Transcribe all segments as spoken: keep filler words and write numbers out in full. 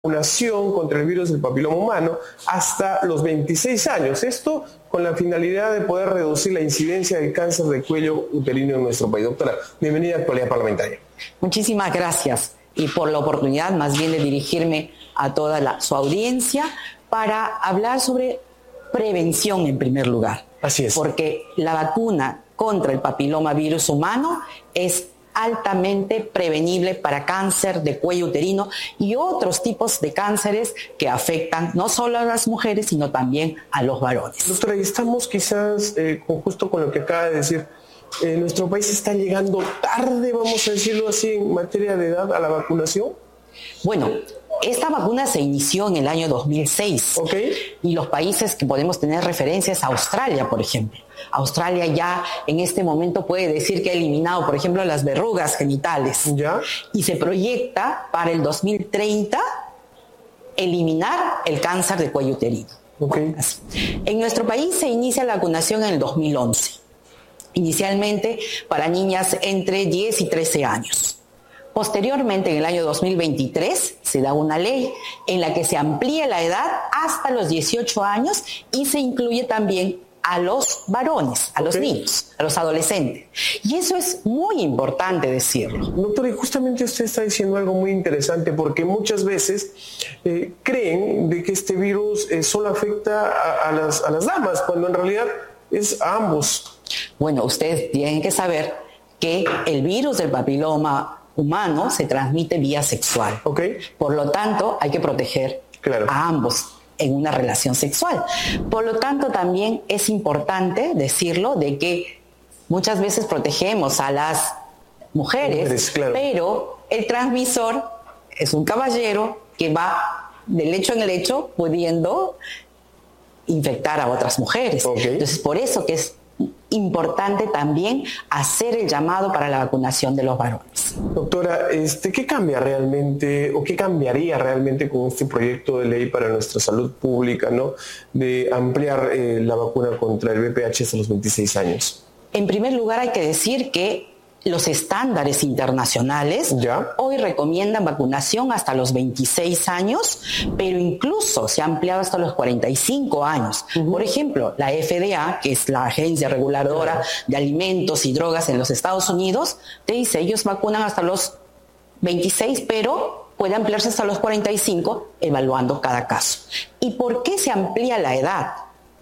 vacunación contra el virus del papiloma humano hasta los veintiséis años. Esto con la finalidad de poder reducir la incidencia del cáncer de cuello uterino en nuestro país. Doctora, bienvenida a Actualidad Parlamentaria. Muchísimas gracias y por la oportunidad más bien de dirigirme a toda la, su audiencia para hablar sobre prevención en primer lugar. Así es. Porque la vacuna contra el papiloma virus humano es altamente prevenible para cáncer de cuello uterino y otros tipos de cánceres que afectan no solo a las mujeres, sino también a los varones. Doctora, y estamos quizás, eh, con, justo con lo que acaba de decir, eh, nuestro país está llegando tarde, vamos a decirlo así, en materia de edad a la vacunación. Bueno, esta vacuna se inició en el año dos mil seis. Okay. Y los países que podemos tener referencias, Australia, por ejemplo. Australia ya en este momento puede decir que ha eliminado, por ejemplo, las verrugas genitales. ¿Ya? Y se proyecta para el dos mil treinta eliminar el cáncer de cuello uterino. Okay. Así. En nuestro país se inicia la vacunación en el dos mil once. Inicialmente para niñas entre diez y trece años. Posteriormente, en el año dos mil veintitrés, se da una ley en la que se amplía la edad hasta los dieciocho años y se incluye también a los varones, a los okay. niños, a los adolescentes. Y eso es muy importante decirlo. Doctor, y justamente usted está diciendo algo muy interesante porque muchas veces eh, creen de que este virus eh, solo afecta a, a, las, a las damas, cuando en realidad es a ambos. Bueno, ustedes tienen que saber que el virus del papiloma humano se transmite vía sexual. Okay. Por lo tanto, hay que proteger claro. a ambos en una relación sexual. Por lo tanto, también es importante decirlo de que muchas veces protegemos a las mujeres, mujeres claro. pero el transmisor es un caballero que va de lecho en lecho pudiendo infectar a otras mujeres. Okay. Entonces, por eso que es importante también hacer el llamado para la vacunación de los varones. Doctora, este, ¿qué cambia realmente o qué cambiaría realmente con este proyecto de ley para nuestra salud pública, ¿no? De ampliar eh, la vacuna contra el V I H hasta los veintiséis años? En primer lugar, hay que decir que los estándares internacionales ¿Ya? hoy recomiendan vacunación hasta los veintiséis años, pero incluso se ha ampliado hasta los cuarenta y cinco años. Uh-huh. Por ejemplo, la F D A, que es la Agencia Reguladora uh-huh. de Alimentos y Drogas en los Estados Unidos, te dice, ellos vacunan hasta los veintiséis, pero puede ampliarse hasta los cuarenta y cinco, evaluando cada caso. ¿Y por qué se amplía la edad?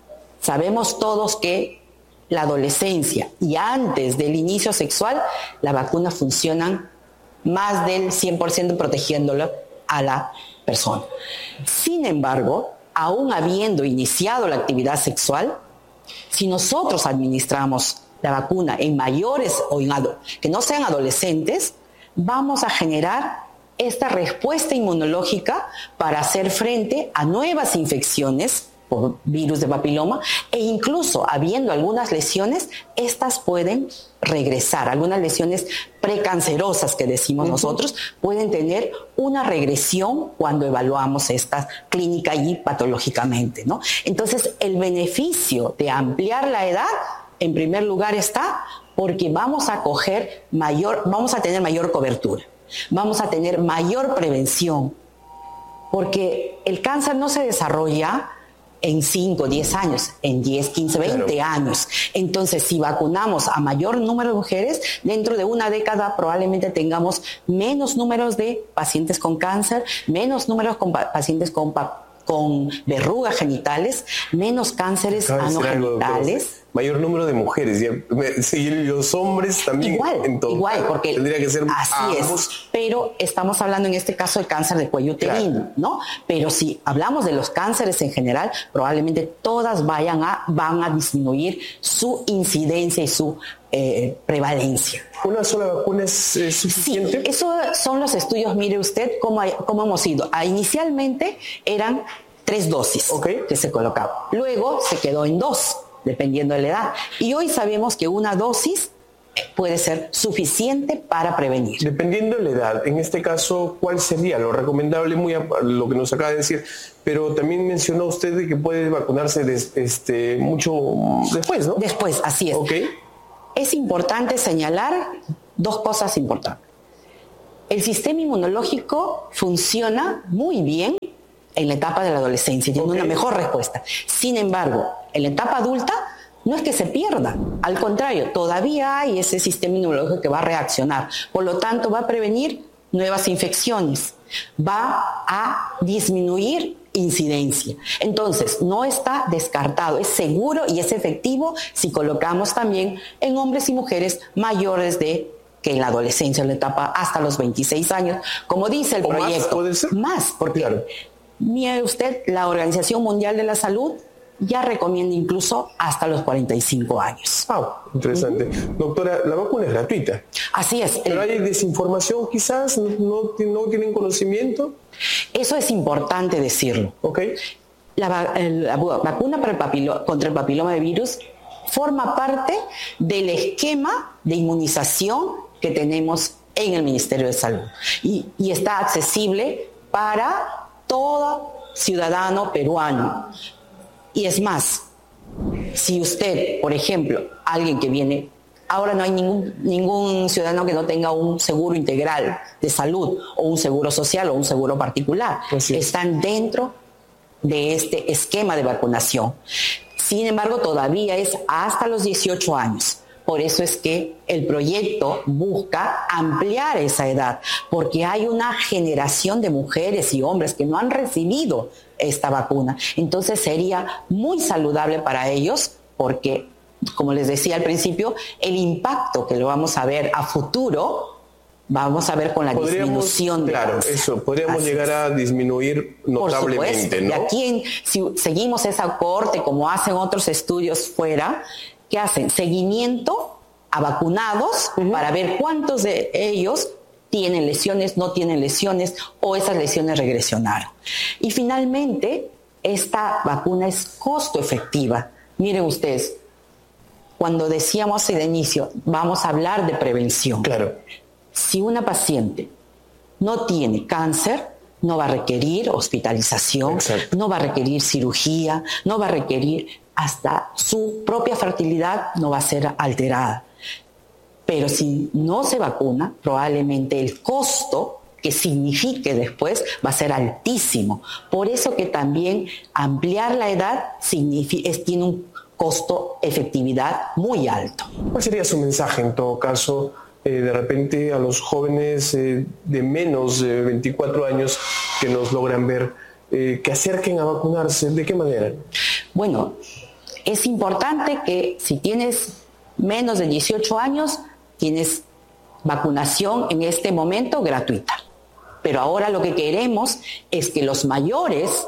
Sabemos todos que la adolescencia y antes del inicio sexual, la vacuna funciona más del cien por ciento protegiéndolo a la persona. Sin embargo, aún habiendo iniciado la actividad sexual, si nosotros administramos la vacuna en mayores o en ado- que no sean adolescentes, vamos a generar esta respuesta inmunológica para hacer frente a nuevas infecciones por virus de papiloma, e incluso habiendo algunas lesiones, estas pueden regresar. Algunas lesiones precancerosas que decimos uh-huh. nosotros pueden tener una regresión cuando evaluamos esta clínica y patológicamente, ¿no? Entonces, el beneficio de ampliar la edad, en primer lugar, está porque vamos a coger mayor, vamos a tener mayor cobertura, vamos a tener mayor prevención, porque el cáncer no se desarrolla en cinco, diez años, en diez, quince, veinte claro. años. Entonces, si vacunamos a mayor número de mujeres, dentro de una década probablemente tengamos menos números de pacientes con cáncer, menos números con pa- pacientes con, pa- con verrugas genitales, menos cánceres anogenitales. Mayor número de mujeres, y sí, los hombres también. Igual, en todo igual, porque tendría que ser así ambos. es, pero estamos hablando en este caso de cáncer de cuello uterino, claro. ¿no? Pero si hablamos de los cánceres en general, probablemente todas vayan a, van a disminuir su incidencia y su eh, prevalencia. ¿Una sola vacuna es, es suficiente? Sí, esos son los estudios, mire usted cómo, cómo hemos ido. Ah, inicialmente eran tres dosis okay. que se colocaban, luego se quedó en dos, dependiendo de la edad. Y hoy sabemos que una dosis puede ser suficiente para prevenir. Dependiendo de la edad, en este caso, ¿cuál sería lo recomendable? Muy a lo que nos acaba de decir, pero también mencionó usted de que puede vacunarse des, este, mucho después, ¿no? Después, así es. Okay. Es importante señalar dos cosas importantes. el sistema inmunológico funciona muy bien en la etapa de la adolescencia, tiene okay. una mejor respuesta. Sin embargo, en la etapa adulta no es que se pierda, al contrario, todavía hay ese sistema inmunológico que va a reaccionar, por lo tanto va a prevenir nuevas infecciones, va a disminuir incidencia. Entonces, no está descartado, es seguro y es efectivo si colocamos también en hombres y mujeres mayores de que en la adolescencia, en la etapa hasta los veintiséis años, como dice el ¿O proyecto. Más, ¿puede ser? Más, porque claro. mire usted, la Organización Mundial de la Salud ya recomienda incluso hasta los cuarenta y cinco años. Wow, interesante. Uh-huh. Doctora, la vacuna es gratuita. Así es. ¿Pero hay desinformación quizás? ¿No, no, no tienen conocimiento? Eso es importante decirlo. Okay. La, la vacuna para el papilo, contra el papiloma de virus forma parte del esquema de inmunización que tenemos en el Ministerio de Salud y, y está accesible para todo ciudadano peruano. Y es más, si usted, por ejemplo, alguien que viene, ahora no hay ningún, ningún ciudadano que no tenga un seguro integral de salud o un seguro social o un seguro particular, Así es. Están dentro de este esquema de vacunación. Sin embargo, todavía es hasta los dieciocho años. Por eso es que el proyecto busca ampliar esa edad, porque hay una generación de mujeres y hombres que no han recibido esta vacuna. Entonces sería muy saludable para ellos, porque, como les decía al principio, el impacto que lo vamos a ver a futuro, vamos a ver con la disminución de Claro, cáncer. eso, podríamos Así llegar es. a disminuir notablemente, Por supuesto. ¿no? Y aquí, en, si seguimos esa cohorte, como hacen otros estudios fuera, ¿qué hacen? Seguimiento a vacunados uh-huh. para ver cuántos de ellos tienen lesiones, no tienen lesiones o esas lesiones regresionaron. Y finalmente, esta vacuna es costo efectiva. Miren ustedes, cuando decíamos de inicio, vamos a hablar de prevención. Claro. Si una paciente no tiene cáncer, no va a requerir hospitalización, Exacto. no va a requerir cirugía, no va a requerir, hasta su propia fertilidad no va a ser alterada. Pero si no se vacuna, probablemente el costo que signifique después va a ser altísimo. Por eso que también ampliar la edad significa, es, tiene un costo-efectividad muy alto. ¿Cuál sería su mensaje en todo caso? Eh, de repente a los jóvenes eh, de menos de veinticuatro años que nos logran ver, eh, que acerquen a vacunarse, ¿de qué manera? Bueno, es importante que si tienes menos de dieciocho años, tienes vacunación en este momento gratuita. Pero ahora lo que queremos es que los mayores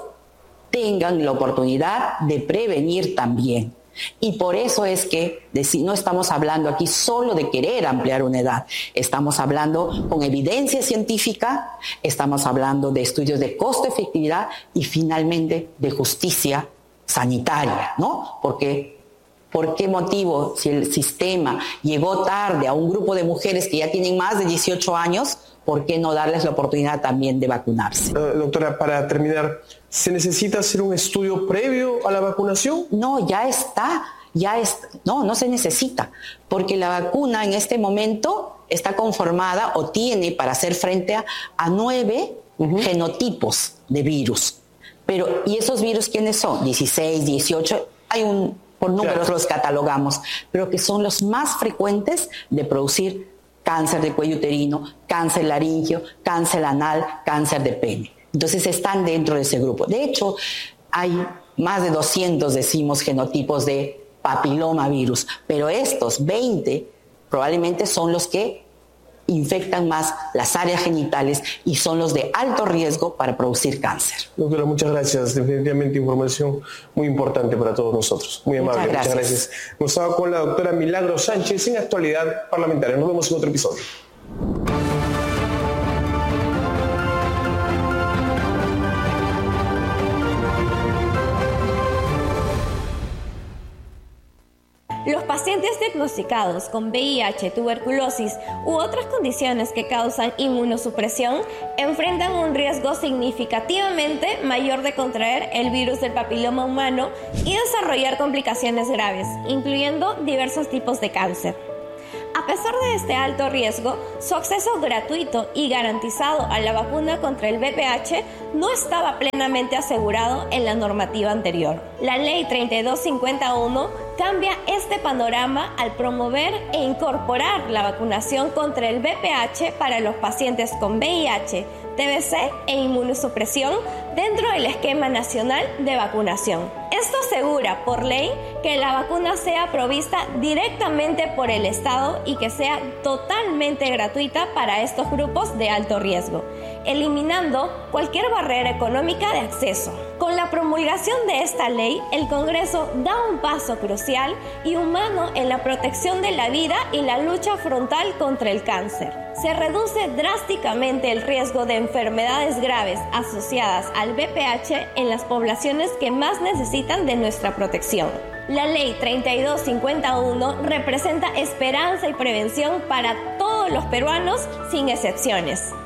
tengan la oportunidad de prevenir también. Y por eso es que no estamos hablando aquí solo de querer ampliar una edad, estamos hablando con evidencia científica, estamos hablando de estudios de costo-efectividad y finalmente de justicia sanitaria, ¿no? Porque, ¿por qué motivo, si el sistema llegó tarde a un grupo de mujeres que ya tienen más de dieciocho años, ¿por qué no darles la oportunidad también de vacunarse? Uh, doctora, para terminar, ¿se necesita hacer un estudio previo a la vacunación? No, ya está, ya está. No, no se necesita, porque la vacuna en este momento está conformada o tiene para hacer frente a, a nueve uh-huh. genotipos de virus. Pero, ¿y esos virus quiénes son? dieciséis, dieciocho, hay un, por números claro. los catalogamos, pero que son los más frecuentes de producir cáncer de cuello uterino, cáncer laríngeo, cáncer anal, cáncer de pene. Entonces están dentro de ese grupo. De hecho, hay más de doscientos, decimos, genotipos de papilomavirus, pero estos veinte probablemente son los que infectan más las áreas genitales y son los de alto riesgo para producir cáncer. Doctora, muchas gracias. Definitivamente información muy importante para todos nosotros. Muy amable. Muchas gracias. Muchas gracias. Hemos estado con la doctora Milagros Sánchez en Actualidad Parlamentaria. Nos vemos en otro episodio. Los pacientes diagnosticados con V I H, tuberculosis u otras condiciones que causan inmunosupresión enfrentan un riesgo significativamente mayor de contraer el virus del papiloma humano y desarrollar complicaciones graves, incluyendo diversos tipos de cáncer. A pesar de este alto riesgo, su acceso gratuito y garantizado a la vacuna contra el V I H no estaba plenamente asegurado en la normativa anterior. La Ley treinta y dos cincuenta y uno cambia este panorama al promover e incorporar la vacunación contra el V I H para los pacientes con V I H, T B C e inmunosupresión dentro del esquema nacional de vacunación. Esto asegura por ley que la vacuna sea provista directamente por el Estado y que sea totalmente gratuita para estos grupos de alto riesgo, eliminando cualquier barrera económica de acceso. Con la promulgación de esta ley, el Congreso da un paso crucial y humano en la protección de la vida y la lucha frontal contra el cáncer. Se reduce drásticamente el riesgo de enfermedades graves asociadas al V I H en las poblaciones que más necesitan de nuestra protección. La Ley treinta y dos cincuenta y uno representa esperanza y prevención para todos los peruanos sin excepciones.